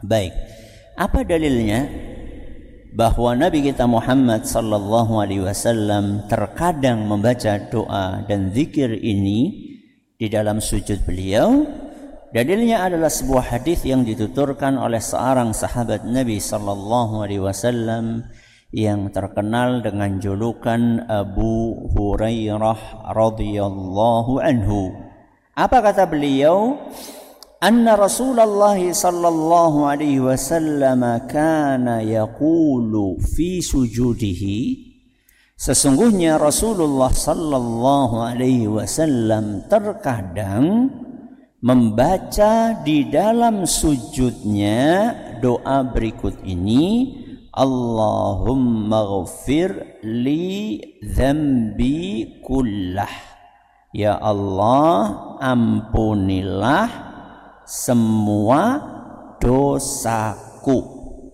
Baik, apa dalilnya bahwa Nabi kita Muhammad sallallahu alaihi wasallam terkadang membaca doa dan zikir ini di dalam sujud beliau? Dalilnya adalah sebuah hadis yang dituturkan oleh seorang sahabat Nabi sallallahu alaihi wasallam yang terkenal dengan julukan Abu Hurairah radhiyallahu anhu. Apa kata beliau? Anna Rasulullah sallallahu alaihi wasallam kana yaqulu fi sujudihi, sesungguhnya Rasulullah sallallahu alaihi wasallam terkadang membaca di dalam sujudnya doa berikut ini, Allahumma ghfir li dzambi kullah. Ya Allah, ampunilah semua dosaku,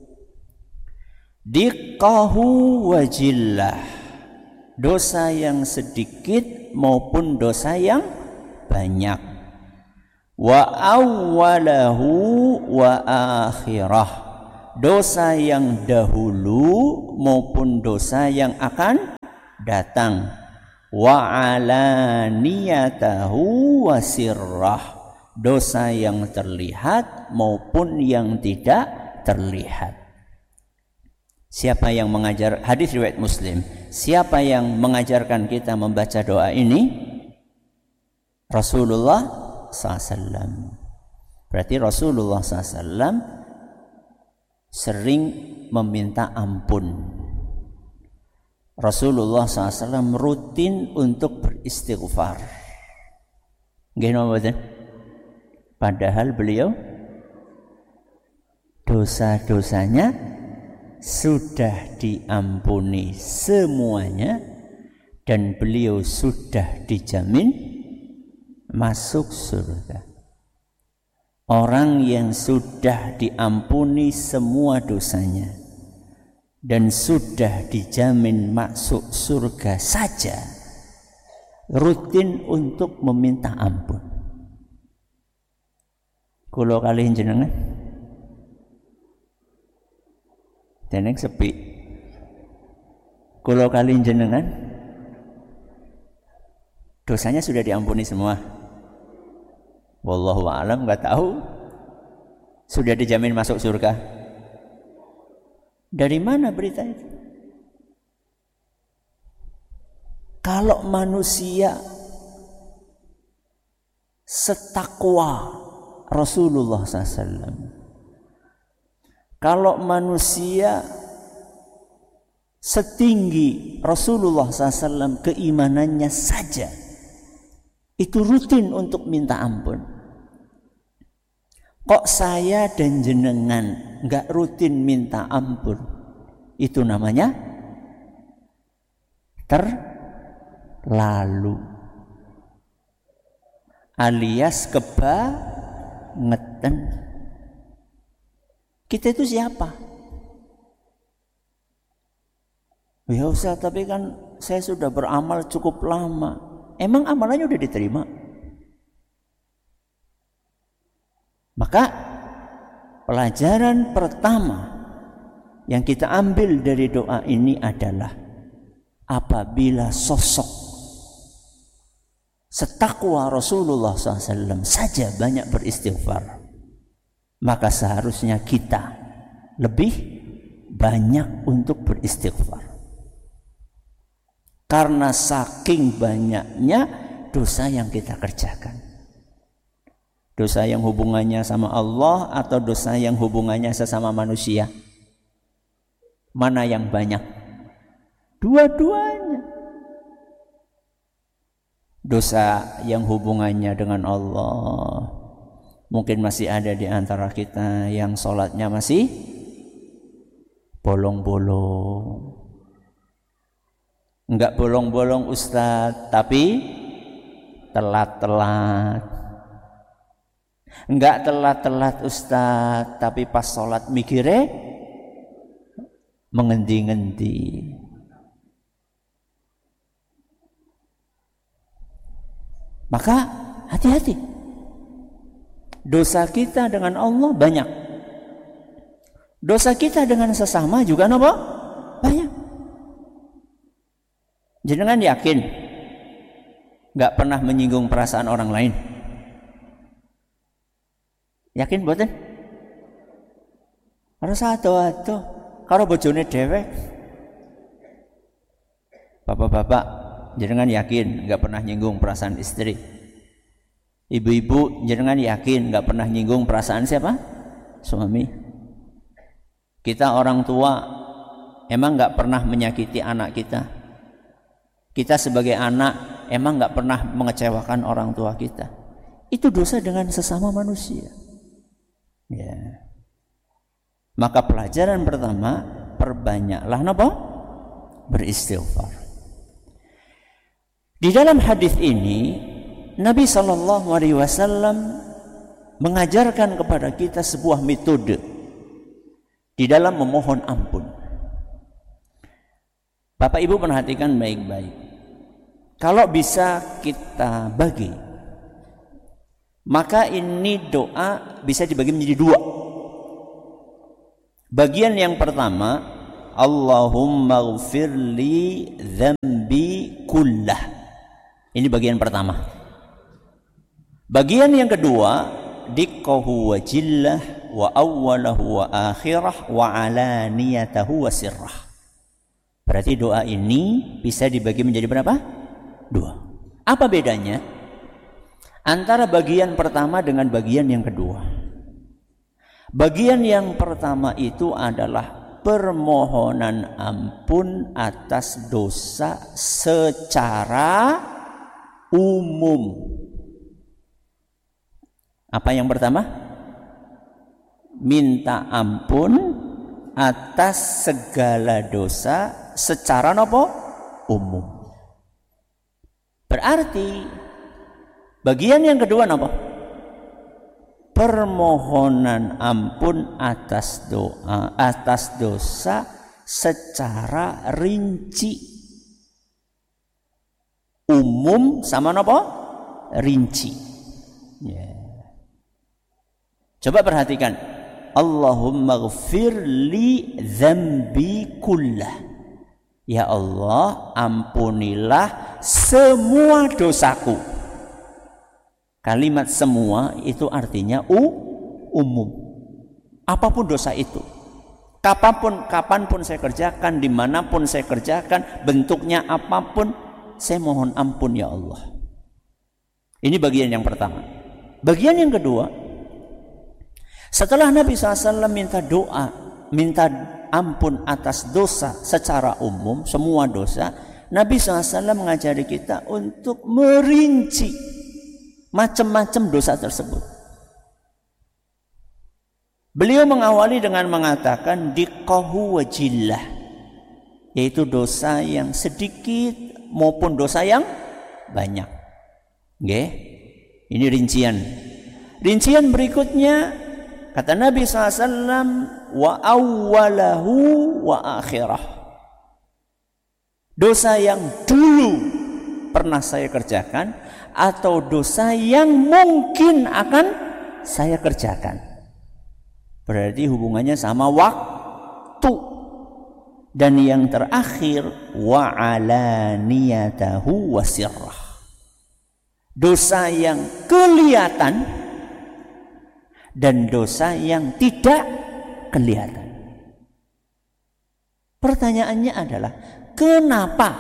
diqqahu wajillah, dosa yang sedikit maupun dosa yang banyak, wa awwalahu wa akhirah, dosa yang dahulu maupun dosa yang akan datang, wa alaniyatahu wa sirrah, dosa yang terlihat maupun yang tidak terlihat. Siapa yang mengajar, hadis riwayat Muslim, siapa yang mengajarkan kita membaca doa ini? Rasulullah SAW. Berarti Rasulullah SAW sering meminta ampun. Rasulullah SAW rutin untuk beristighfar. Gimana? Padahal beliau dosa-dosanya sudah diampuni semuanya dan beliau sudah dijamin masuk surga. Orang yang sudah diampuni semua dosanya dan sudah dijamin masuk surga saja rutin untuk meminta ampun. Kulo kalian jenengan jeneng sepi. Kulo kalian jenengan dosanya sudah diampuni semua. Wallahu a'lam, enggak tahu. Sudah dijamin masuk surga. Dari mana berita itu? Kalau manusia setakwa Rasulullah SAW, kalau manusia setinggi Rasulullah SAW keimanannya saja, itu rutin untuk minta ampun. Kok saya dan jenengan enggak rutin minta ampun? Itu namanya terlalu, alias kebangetan. Kita itu siapa? Ya Ustaz, tapi kan saya sudah beramal cukup lama. Emang amalannya udah diterima? Maka pelajaran pertama yang kita ambil dari doa ini adalah apabila sosok setakwa Rasulullah SAW saja banyak beristighfar, maka seharusnya kita lebih banyak untuk beristighfar. Karena saking banyaknya dosa yang kita kerjakan. Dosa yang hubungannya sama Allah atau dosa yang hubungannya sesama manusia? Mana yang banyak? Dua-duanya. Dosa yang hubungannya dengan Allah, mungkin masih ada di antara kita yang sholatnya masih bolong-bolong. Enggak bolong-bolong Ustadz, tapi telat-telat. Enggak telat-telat Ustadz, tapi pas sholat mikirnya mengendi-ngendi. Maka hati-hati. Dosa kita dengan Allah banyak. Dosa kita dengan sesama juga napa? Banyak. Jenengan yakin nggak pernah menyinggung perasaan orang lain? Yakin boten? Harus ado-ado karo bojone dhewek. Bapak-bapak, jenengan yakin nggak pernah nyinggung perasaan istri? Ibu-ibu, jenengan yakin nggak pernah nyinggung perasaan siapa? Suami. Kita orang tua emang nggak pernah menyakiti anak kita. Kita sebagai anak emang nggak pernah mengecewakan orang tua kita. Itu dosa dengan sesama manusia. Ya. Maka pelajaran pertama, perbanyaklah napa? Beristighfar. Di dalam hadis ini Nabi SAW mengajarkan kepada kita sebuah metode di dalam memohon ampun. Bapak Ibu perhatikan baik-baik. Kalau bisa kita bagi, maka ini doa bisa dibagi menjadi dua. Bagian yang pertama, Allahumma ghfirli dzambi kullah. Ini bagian pertama. Bagian yang kedua, dikkahu wa jillah wa awwalahu wa akhirah wa alaniyatahu wa sirrah. Berarti doa ini bisa dibagi menjadi berapa? Dua. Apa bedanya antara bagian pertama dengan bagian yang kedua? Bagian yang pertama itu adalah permohonan ampun atas dosa secara umum. Apa yang pertama? Minta ampun atas segala dosa secara nopo? Umum. Berarti bagian yang kedua nopo? Permohonan ampun atas dosa secara rinci. Umum sama nopo? Rinci. Ya. Coba perhatikan. Allahumma ghfirli dzambi kullah. Ya Allah, ampunilah semua dosaku. Kalimat semua itu artinya umum. Apapun dosa itu. Kapanpun saya kerjakan, dimanapun saya kerjakan, bentuknya apapun, saya mohon ampun ya Allah. Ini bagian yang pertama. Bagian yang kedua, setelah Nabi SAW minta doa, minta ampun atas dosa secara umum, semua dosa, Nabi SAW mengajari kita untuk merinci macam-macam dosa tersebut. Beliau mengawali dengan mengatakan diqahu wa jillah, yaitu dosa yang sedikit maupun dosa yang banyak. Oke? Ini rincian. Rincian berikutnya kata Nabi SAW, wa awwalahu wa akhirah. Dosa yang dulu pernah saya kerjakan atau dosa yang mungkin akan saya kerjakan. Berarti hubungannya sama waktu. Dan yang terakhir, wa alaniyatahu wa sirrah. Dosa yang kelihatan dan dosa yang tidak kelihatan. Pertanyaannya adalah, kenapa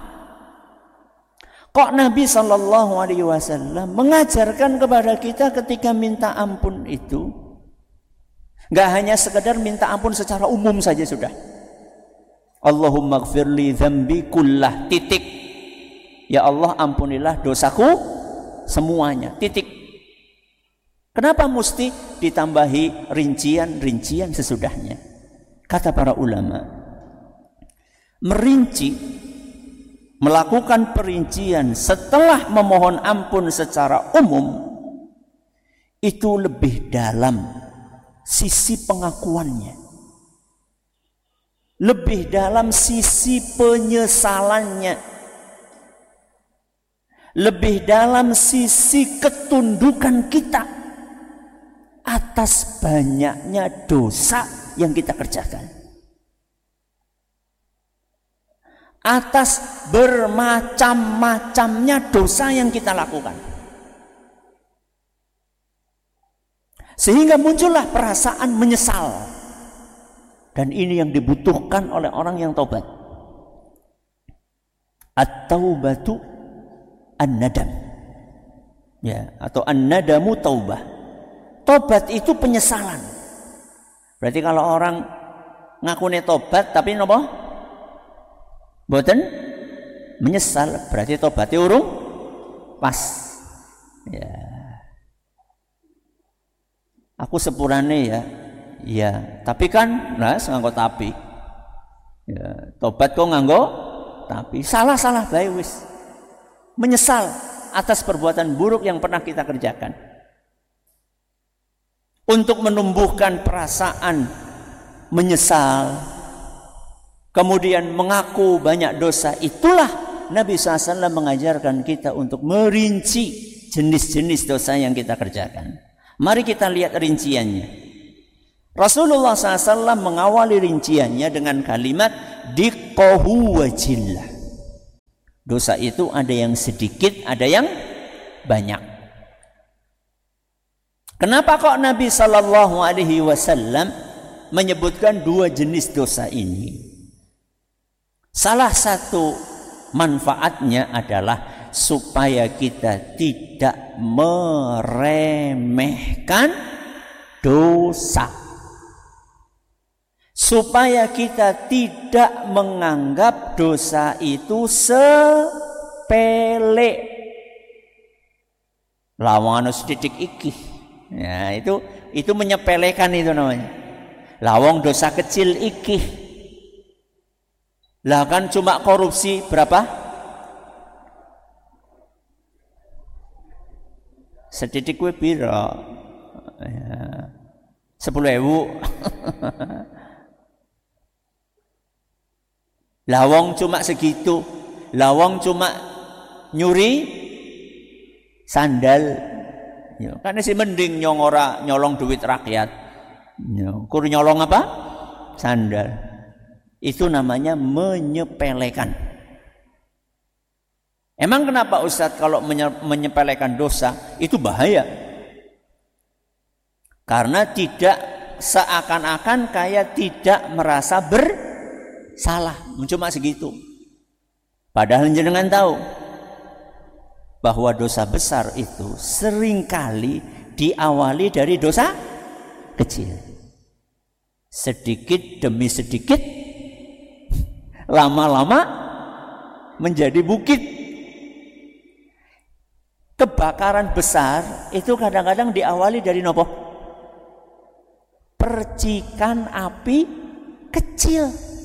kok Nabi SAW mengajarkan kepada kita ketika minta ampun itu gak hanya sekedar minta ampun secara umum saja sudah. Allahumma gfirli dzambi kullah, titik. Ya Allah, ampunilah dosaku semuanya, titik. Kenapa mesti ditambahi rincian-rincian sesudahnya? Kata para ulama, merinci, melakukan perincian setelah memohon ampun secara umum itu lebih dalam sisi pengakuannya, lebih dalam sisi penyesalannya, lebih dalam sisi ketundukan kita atas banyaknya dosa yang kita kerjakan, atas bermacam-macamnya dosa yang kita lakukan, sehingga muncullah perasaan menyesal. Dan ini yang dibutuhkan oleh orang yang taubat. At-taubatu an-nadam, ya, atau an-nadamu taubah. Tobat itu penyesalan. Berarti kalau orang ngakune tobat tapi napa? Mboten menyesal, berarti tobatnya urung pas. Ya. Aku sepurane ya. Ya, tapi kan nganggo tapi. Ya, tobat kok nganggo tapi. Salah bae wis. Menyesal atas perbuatan buruk yang pernah kita kerjakan. Untuk menumbuhkan perasaan menyesal, kemudian mengaku banyak dosa, itulah Nabi SAW mengajarkan kita untuk merinci jenis-jenis dosa yang kita kerjakan. Mari kita lihat rinciannya. Rasulullah SAW mengawali rinciannya dengan kalimat diqqahu wajillah. Dosa itu ada yang sedikit, ada yang banyak. Kenapa kok Nabi SAW menyebutkan dua jenis dosa ini? Salah satu manfaatnya adalah supaya kita tidak meremehkan dosa. Supaya kita tidak menganggap dosa itu sepele. Lawang anu sithik iki. Ya, itu menyepelekan itu namanya. Lawang dosa kecil iki. Lah kan cuma korupsi berapa? Sethithik kuwi pira? Ya. 10.000. Lawang cuma segitu. Lawang cuma nyuri sandal. Ya, kan sih mending nyolong duit rakyat. Ya, kur nyolong apa? Sandal. Itu namanya menyepelekan. Emang kenapa Ustadz kalau menyepelekan dosa itu bahaya? Karena tidak seakan-akan kayak tidak merasa bersalah, cuma segitu. Padahal jenengan tahu bahwa dosa besar itu seringkali diawali dari dosa kecil. Sedikit demi sedikit, lama-lama menjadi bukit. Kebakaran besar itu kadang-kadang diawali dari nopo? Percikan api kecil.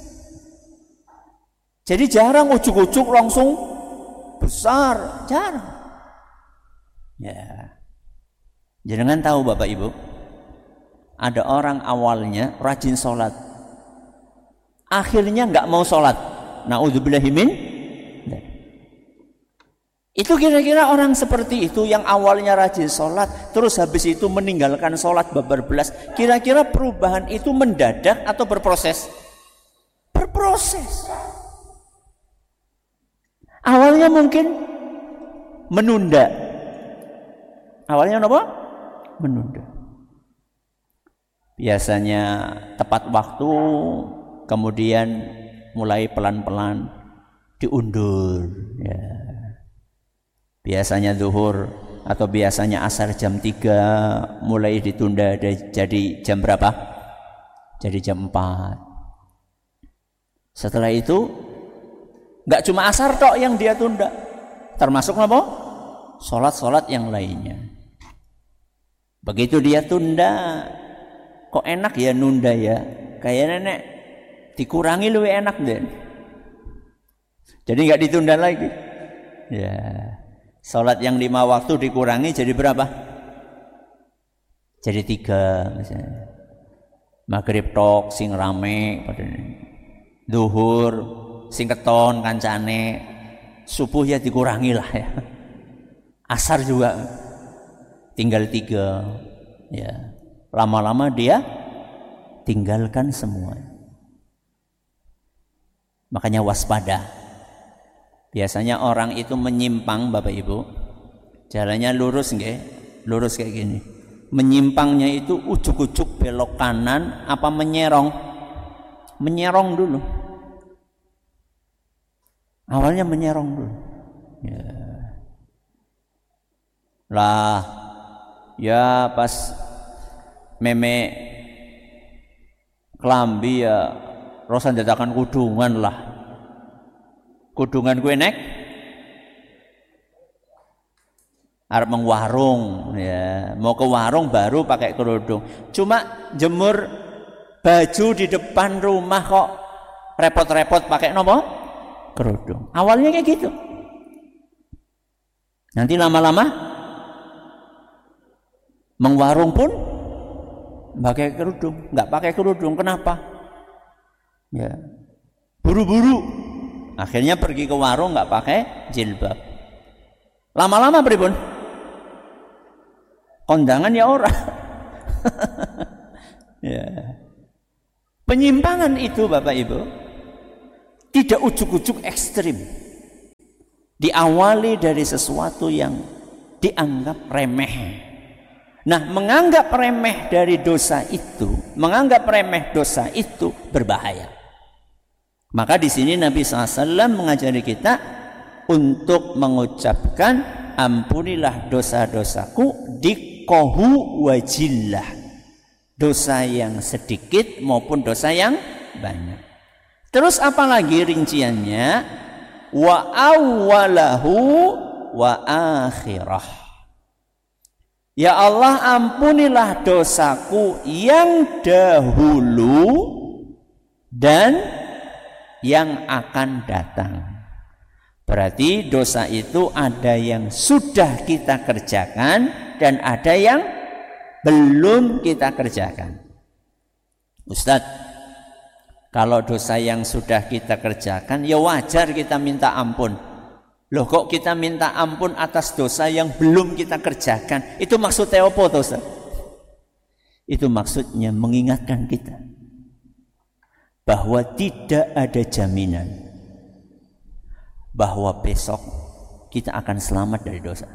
Jadi jarang ujuk-ujuk langsung besar, jarang. Ya. Jangan tahu Bapak Ibu, ada orang awalnya rajin sholat, akhirnya nggak mau sholat. Na'udzubillahi min. Itu kira-kira orang seperti itu yang awalnya rajin sholat, terus habis itu meninggalkan sholat bablas. Kira-kira perubahan itu mendadak atau berproses? Berproses. Awalnya mungkin menunda. Awalnya apa? Menunda. Biasanya tepat waktu, kemudian mulai pelan-pelan diundur. Ya. Biasanya zuhur atau biasanya asar jam 3 mulai ditunda jadi jam berapa? Jadi jam 4. Setelah itu enggak cuma asar tok yang dia tunda, termasuk apa? Salat-salat yang lainnya. Begitu dia tunda, kok enak ya nunda ya? Kayak nenek dikurangi lebih enak deh. Jadi enggak ditunda lagi. Ya. Salat yang 5 waktu dikurangi jadi berapa? Jadi 3 misalnya. Maghrib tok sing rame padahal. Zuhur sing keton kancane. Subuh ya dikurangi lah ya. Asar juga tinggal 3. Ya. Lama-lama dia tinggalkan semua. Makanya waspada. Biasanya orang itu menyimpang, Bapak Ibu, jalannya lurus nggih, lurus kayak gini. Menyimpangnya itu ujuk-ujuk belok kanan apa menyerong? Menyerong dulu. Awalnya menyerong dulu. Ya. Lah, ya pas meme kelambi ya rosan dadakan kudungan lah. Kudungan gue nek arep mengwarung ya, mau ke warung baru pakai kerudung. Cuma jemur baju di depan rumah kok repot-repot pakai nopo? Kerudung. Awalnya kayak gitu. Nanti lama-lama mengwarung pun pakai kerudung, nggak pakai kerudung. Kenapa? Ya, buru-buru. Akhirnya pergi ke warung nggak pakai jilbab. Lama-lama pripun? Kondangan ya ora. Ya. Penyimpangan itu Bapak Ibu tidak ujuk-ujuk ekstrim. Diawali dari sesuatu yang dianggap remeh. Nah, menganggap remeh dari dosa itu, menganggap remeh dosa itu berbahaya. Maka di sini Nabi SAW mengajari kita untuk mengucapkan ampunilah dosa-dosaku diqohu wajillah. Dosa yang sedikit maupun dosa yang banyak. Terus apalagi rinciannya? Wa awwalahu wa akhirah. Ya Allah, ampunilah dosaku yang dahulu dan yang akan datang. Berarti dosa itu ada yang sudah kita kerjakan dan ada yang belum kita kerjakan. Ustadz, kalau dosa yang sudah kita kerjakan, ya wajar kita minta ampun. Loh, kok kita minta ampun atas dosa yang belum kita kerjakan? Itu maksudnya apa, Ustaz? Itu maksudnya mengingatkan kita bahwa tidak ada jaminan bahwa besok kita akan selamat dari dosa.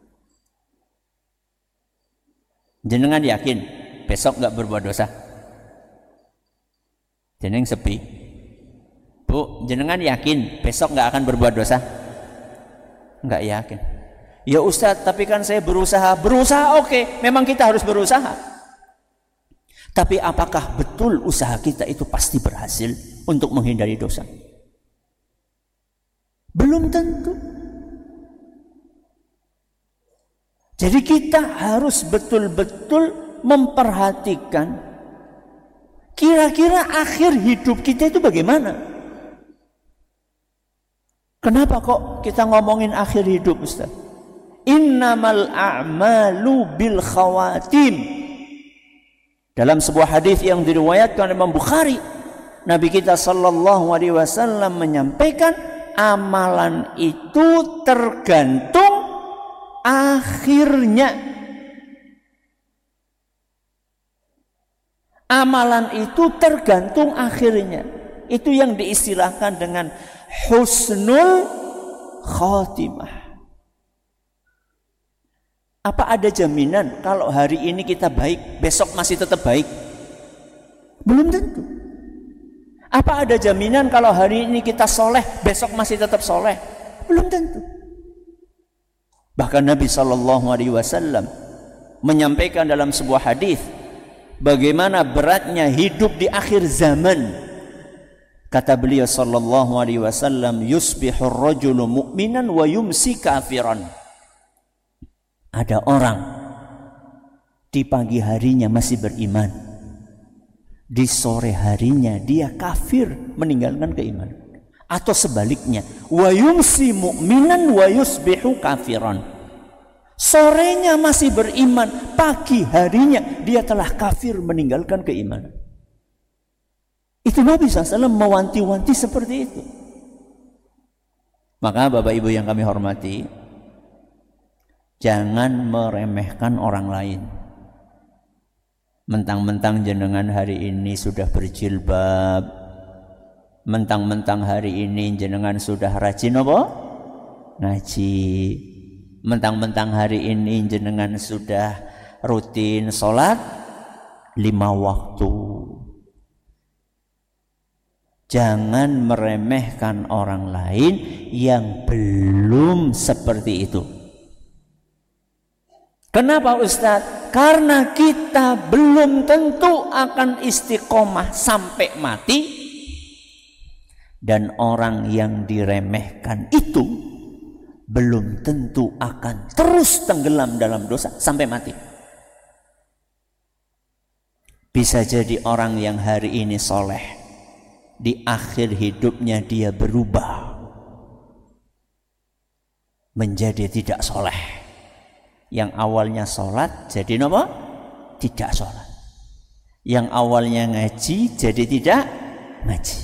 Jenengan yakin besok nggak berbuat dosa? Jenengan sepi. Bu, jenengan yakin besok nggak akan berbuat dosa? Nggak yakin. Ya Ustadz, tapi kan saya berusaha. Berusaha oke, memang kita harus berusaha. Tapi apakah betul usaha kita itu pasti berhasil untuk menghindari dosa? Belum tentu. Jadi kita harus betul-betul memperhatikan kira-kira akhir hidup kita itu bagaimana. Kenapa kok kita ngomongin akhir hidup, Ustaz? Innamal a'malu bil khawatim. Dalam sebuah hadis yang diriwayatkan Imam Bukhari, Nabi kita sallallahu alaihi wasallam menyampaikan amalan itu tergantung akhirnya. Amalan itu tergantung akhirnya. Itu yang diistilahkan dengan husnul khatimah. Apa ada jaminan kalau hari ini kita baik, besok masih tetap baik? Belum tentu. Apa ada jaminan kalau hari ini kita soleh, besok masih tetap soleh? Belum tentu. Bahkan Nabi SAW menyampaikan dalam sebuah hadis bagaimana beratnya hidup di akhir zaman. Kata beliau SAW, yusbihur rajulu mu'minan wa yumsi kafiran. Ada orang di pagi harinya masih beriman, di sore harinya dia kafir meninggalkan keimanan. Atau sebaliknya, wa yumsi mu'minan wa yusbihu kafiran. Sorenya masih beriman, pagi harinya dia telah kafir meninggalkan keimanan. Itu Nabi SAW mewanti-wanti seperti itu. Maka Bapak Ibu yang kami hormati, jangan meremehkan orang lain. Mentang-mentang jenengan hari ini sudah berjilbab, mentang-mentang hari ini jenengan sudah rajin apa? Ngaji. Mentang-mentang hari ini jenengan sudah rutin sholat 5 waktu. Jangan meremehkan orang lain yang belum seperti itu. Kenapa Ustadz? Karena kita belum tentu akan istiqomah sampai mati. Dan orang yang diremehkan itu belum tentu akan terus tenggelam dalam dosa sampai mati. Bisa jadi orang yang hari ini soleh, di akhir hidupnya dia berubah menjadi tidak soleh. Yang awalnya sholat jadi apa? Tidak sholat. Yang awalnya ngaji jadi tidak ngaji.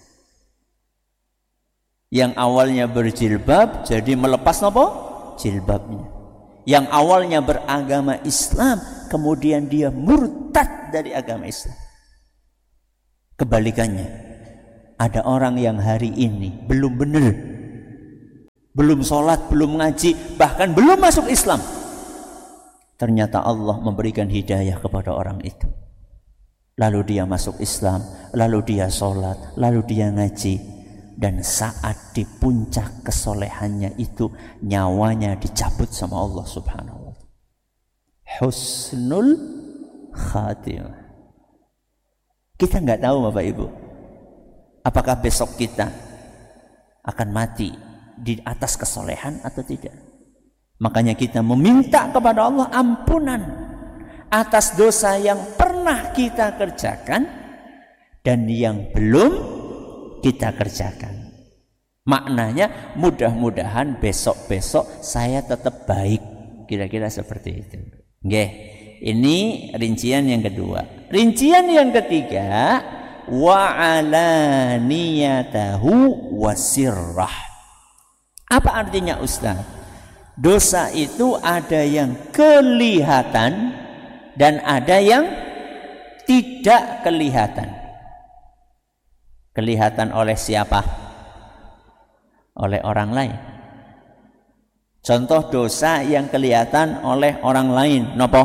Yang awalnya berjilbab jadi melepas apa? Jilbabnya. Yang awalnya beragama Islam kemudian dia murtad dari agama Islam. Kebalikannya, ada orang yang hari ini belum benar, belum sholat, belum ngaji, bahkan belum masuk Islam. Ternyata Allah memberikan hidayah kepada orang itu. Lalu dia masuk Islam, lalu dia sholat, lalu dia ngaji. Dan saat di puncak kesolehannya itu, nyawanya dicabut sama Allah subhanahu wa ta'ala. Husnul khatimah. Kita nggak tahu Bapak Ibu, apakah besok kita akan mati di atas kesolehan atau tidak. Makanya kita meminta kepada Allah ampunan atas dosa yang pernah kita kerjakan dan yang belum kita kerjakan. Maknanya mudah-mudahan besok-besok saya tetap baik. Kira-kira seperti itu. Nggih. Ini rincian yang kedua. Rincian yang ketiga, wa alaniyatahu wasirrah. Apa artinya Ustaz? Dosa itu ada yang kelihatan dan ada yang tidak kelihatan. Kelihatan oleh siapa? Oleh orang lain. Contoh dosa yang kelihatan oleh orang lain, nopo?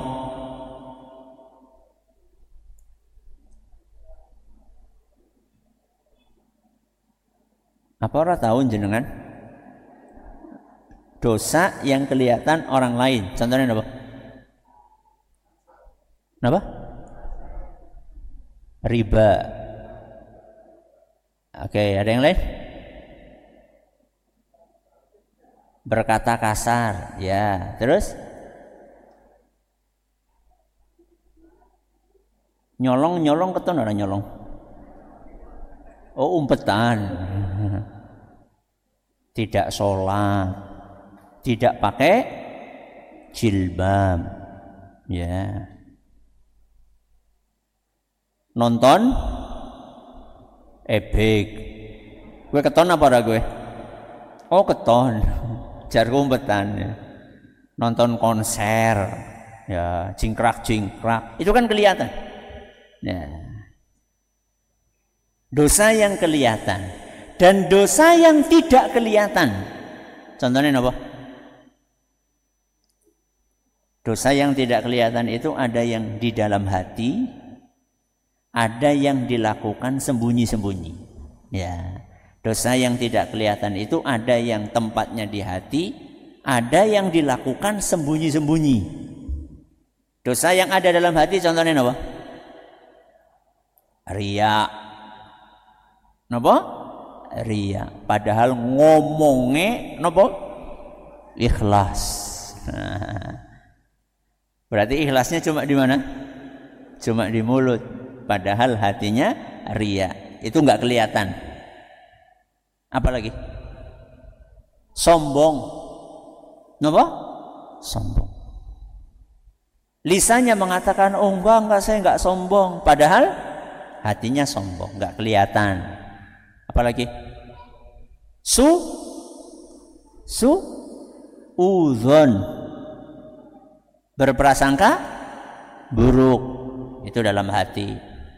Apa orang tahu jenengan? Dosa yang kelihatan orang lain. Contohnya nopo? Napa? Riba. Oke, ada yang lain? Berkata kasar, ya. Terus? Nyolong keton orang nyolong. Oh, umpetan. Tidak sholat, tidak pakai jilbab, ya. Nonton ebek. Gue keton apa ora gue? Oh, keton. Jar umpetan. Ya. Nonton konser, ya, jingkrak. Itu kan kelihatan. Ya. Dosa yang kelihatan dan dosa yang tidak kelihatan. Contohnya apa? Dosa yang tidak kelihatan itu ada yang di dalam hati, ada yang dilakukan sembunyi-sembunyi. Ya. Dosa yang tidak kelihatan itu ada yang tempatnya di hati, ada yang dilakukan sembunyi-sembunyi. Dosa yang ada dalam hati contohnya apa? Riya. Napa? Riya. Padahal ngomongnya napa? Ikhlas. Nah. Berarti ikhlasnya cuma di mana? Cuma di mulut. Padahal hatinya riya. Itu enggak kelihatan. Apalagi? Sombong. Napa? Sombong. Lisannya mengatakan, oh enggak, saya enggak sombong. Padahal hatinya sombong, enggak kelihatan. Apalagi? Udzon. Berprasangka buruk. itu dalam hati.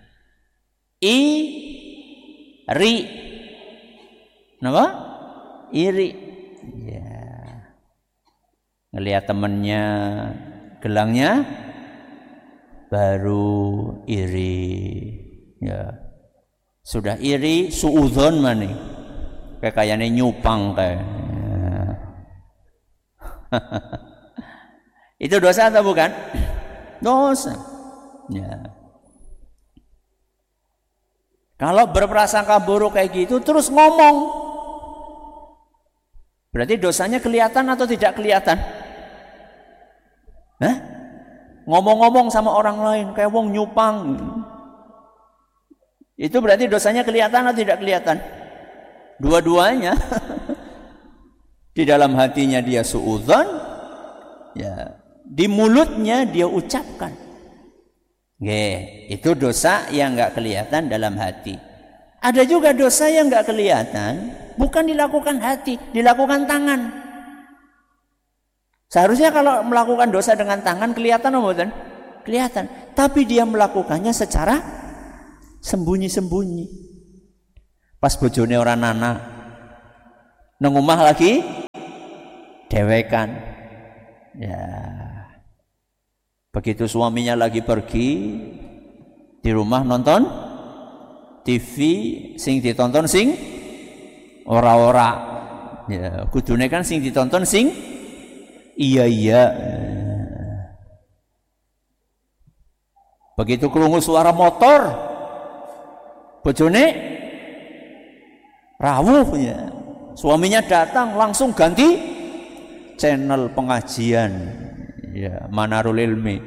Iri. Kenapa? Iri. Ya. Ngelihat temennya gelangnya baru iri. Ya. Sudah iri suudzon mani. Kayak kayaknya nyupang kayak. Ya. Itu dosa atau bukan? Dosa. Ya. Kalau berprasangka buruk kayak gitu terus ngomong, berarti dosanya kelihatan atau tidak kelihatan? Hah? Ngomong-ngomong sama orang lain kayak wong nyupang, itu berarti dosanya kelihatan atau tidak kelihatan? Dua-duanya. Di dalam hatinya dia suudzon, ya, di mulutnya dia ucapkan. Itu dosa yang enggak kelihatan dalam hati. Ada juga dosa yang enggak kelihatan, bukan dilakukan hati, dilakukan tangan. Seharusnya kalau melakukan dosa dengan tangan kelihatan atau bukan? Kelihatan, tapi dia melakukannya secara sembunyi-sembunyi. Pas bojone ora nana, nang omah lagi dewekan. Ya. Begitu suaminya lagi pergi, di rumah nonton TV, sing ditonton sing ora-ora. Ya, kudune kan sing ditonton sing iya. Begitu krungu suara motor, bojone rawuh ya. Suaminya datang langsung ganti channel pengajian. Ya, Manarul Ilmi.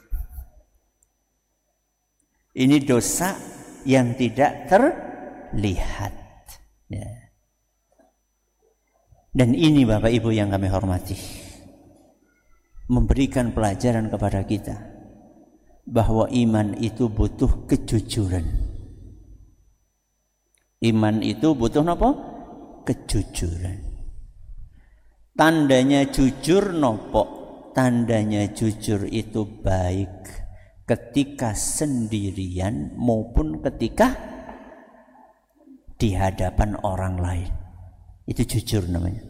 Ini dosa yang tidak terlihat. Ya. Dan ini Bapak Ibu yang kami hormati, memberikan pelajaran kepada kita bahwa iman itu butuh kejujuran. Iman itu butuh apa? Kejujuran. Tandanya jujur nopo? Tandanya jujur itu baik ketika sendirian maupun ketika di hadapan orang lain. Itu jujur namanya.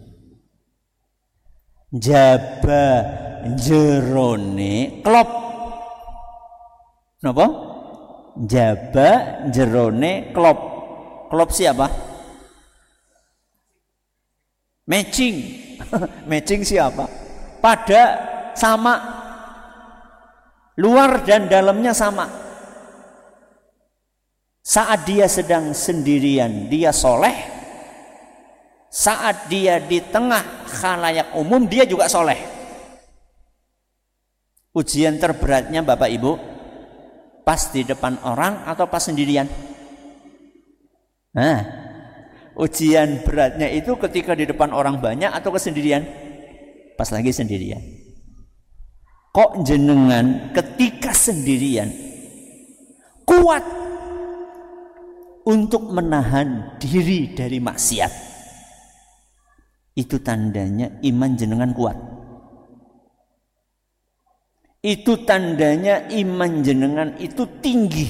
Jaba jerone klop. Napa? Jaba jerone klop. Klop siapa? Matching. Matching siapa? Pada sama, luar dan dalamnya sama. Saat dia sedang sendirian dia soleh, saat dia di tengah khalayak umum dia juga soleh. Ujian terberatnya Bapak Ibu pas di depan orang atau pas sendirian? Nah, ujian beratnya itu ketika di depan orang banyak atau kesendirian? Pas lagi sendirian. Kok jenengan ketika sendirian kuat untuk menahan diri dari maksiat? Itu tandanya iman jenengan kuat. Itu tandanya iman jenengan itu tinggi.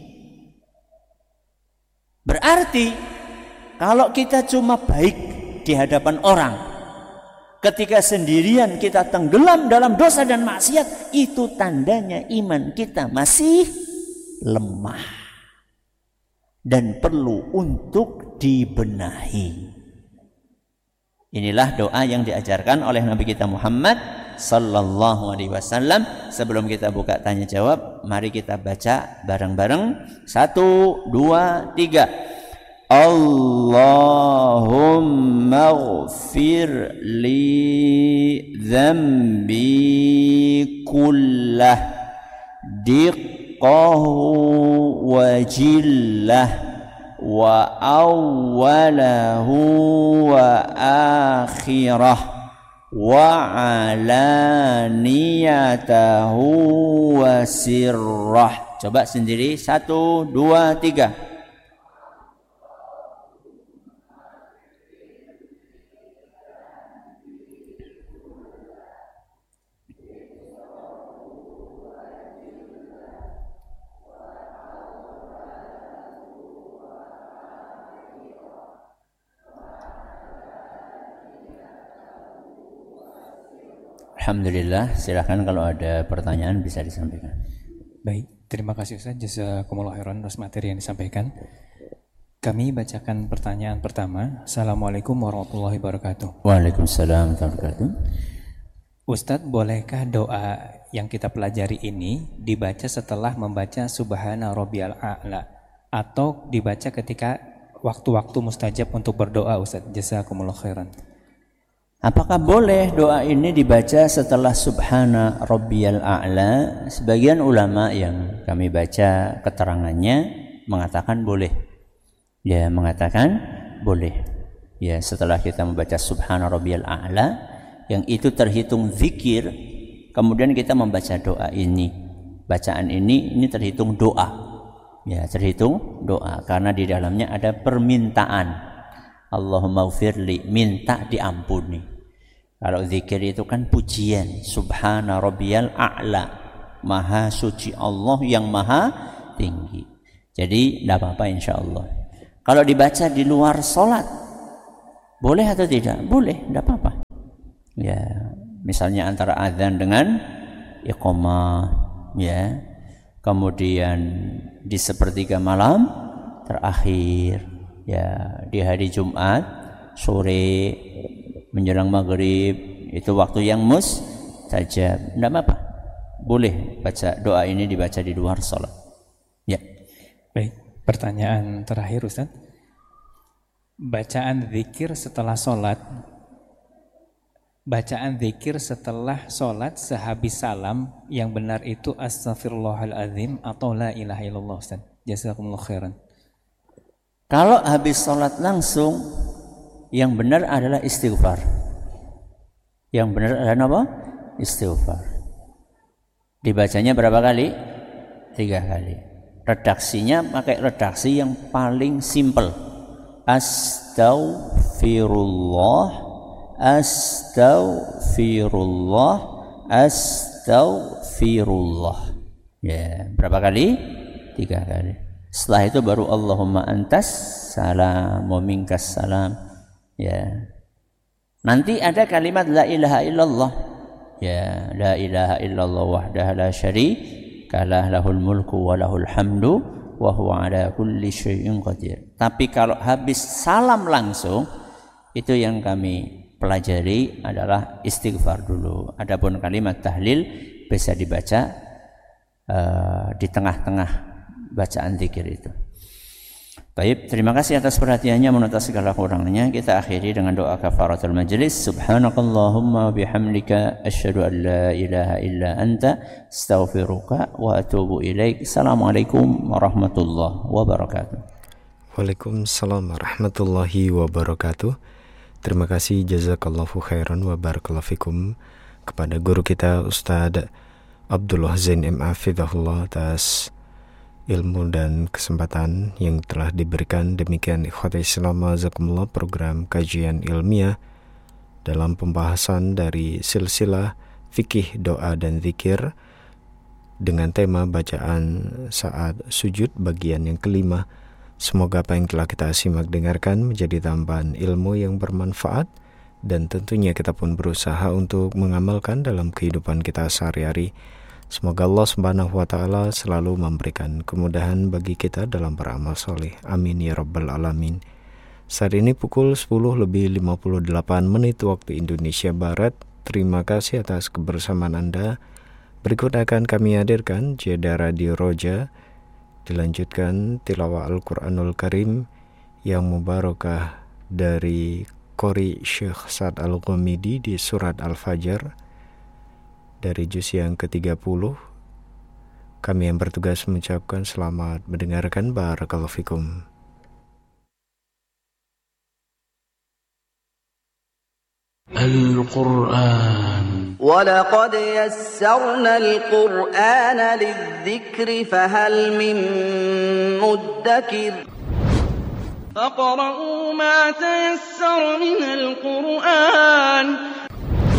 Berarti kalau kita cuma baik di hadapan orang, ketika sendirian kita tenggelam dalam dosa dan maksiat, itu tandanya iman kita masih lemah dan perlu untuk dibenahi. Inilah doa yang diajarkan oleh Nabi kita Muhammad sallallahu alaihi wasallam. Sebelum kita buka tanya jawab, mari kita baca bareng-bareng. 1, 2, 3. Allahumma ghfir li dhanbi kullah diqqahu wa jillah wa awwalahu wa akhirah wa alaniyatahu wa sirrah. Coba sendiri. 1, 2, 3. Alhamdulillah, silakan kalau ada pertanyaan bisa disampaikan. Baik, terima kasih Ustaz. Jazakumullah khairan atas materi yang disampaikan. Kami bacakan pertanyaan pertama. Assalamualaikum warahmatullahi wabarakatuh. Waalaikumsalam warahmatullahi wabarakatuh. Ustaz, bolehkah doa yang kita pelajari ini dibaca setelah membaca Subhana Rabbiyal A'la atau dibaca ketika waktu-waktu mustajab untuk berdoa, Ustaz? Jazakumullah khairan. Apakah boleh doa ini dibaca setelah Subhana Rabbiyal A'la? Sebagian ulama yang kami baca keterangannya mengatakan boleh. Ya, mengatakan boleh. Ya, setelah kita membaca Subhana Rabbiyal A'la, yang itu terhitung zikir, kemudian kita membaca doa ini. Bacaan ini terhitung doa. Ya, terhitung doa karena di dalamnya ada permintaan. Allahumma ghfirli, minta diampuni. Kalau zikir itu kan pujian, Subhana Rabbiyal A'la, Maha suci Allah yang maha tinggi. Jadi tidak apa-apa insyaAllah. Kalau dibaca di luar sholat, boleh atau tidak? Boleh, tidak apa-apa. Ya, misalnya antara azan dengan iqamah, ya. Kemudian di sepertiga malam terakhir, ya, di hari Jumat sore menjelang maghrib, itu waktu yang mustajab. Tidak apa-apa, boleh baca doa ini dibaca di luar sholat. Ya. Baik, pertanyaan terakhir Ustaz. Bacaan zikir setelah sholat, bacaan zikir setelah sholat sehabis salam yang benar itu astaghfirullahaladzim atau la ilaha illallah, Ustaz? Jazakumullah khairan. Kalau habis sholat langsung, yang benar adalah istighfar. Yang benar adalah apa? Istighfar. Dibacanya berapa kali? 3 kali. Redaksinya pakai redaksi yang paling simple. Astaghfirullah, astaghfirullah, astaghfirullah. Ya, berapa kali? 3 kali. Setelah itu baru Allahumma antas salam wa minkas salam. Ya. Nanti ada kalimat la ilaha illallah. Ya, la ilaha illallah wahdahu la syarika lah, lahul mulku wa lahul hamdu wa huwa ala kulli syai'in qadir. Tapi kalau habis salam langsung, itu yang kami pelajari adalah istighfar dulu. Adapun kalimat tahlil bisa dibaca di tengah-tengah bacaan zikir itu. Baik, terima kasih atas perhatiannya, menurut segala kurangnya. Kita akhiri dengan doa kafaratul majlis. Subhanakallahumma bihamdika asyhadu an la ilaha illa anta astaghfiruka wa atubu ilaik. Assalamualaikum warahmatullahi wabarakatuh. Waalaikumsalam warahmatullahi wabarakatuh. Terima kasih, jazakallahu khairan wa barakallahu fikum kepada guru kita Ustadz Abdullah Zain M. Hafizahullah atas ilmu dan kesempatan yang telah diberikan. Demikian ikhwati Islam azakumullah, program kajian ilmiah dalam pembahasan dari silsilah fikih doa dan zikir dengan tema bacaan saat sujud bagian yang kelima. Semoga apa yang telah kita simak dengarkan menjadi tambahan ilmu yang bermanfaat, dan tentunya kita pun berusaha untuk mengamalkan dalam kehidupan kita sehari-hari. Semoga Allah Subhanahu wa taala selalu memberikan kemudahan bagi kita dalam beramal soleh. Amin ya rabbal alamin. Saat ini pukul 10:58 waktu Indonesia Barat. Terima kasih atas kebersamaan Anda. Berikut akan kami hadirkan jeda Radio Roja, dilanjutkan tilawah Al-Quranul Karim yang mubarakah dari Qori Syekh Sa'ad Al-Ghamidi di surat Al-Fajr dari juz yang ke-30. Kami yang bertugas mengucapkan selamat mendengarkan. Barakallahu fikum. Al-Quran. وَلَقَدْ يَسَّرْنَا الْقُرْآنَ لِلذِّكْرِ فَهَلْ مِن مُّدَّكِرٍ فَاقْرَؤُوا مَا تَيَسَّرَ مِنَ الْقُرْآنِ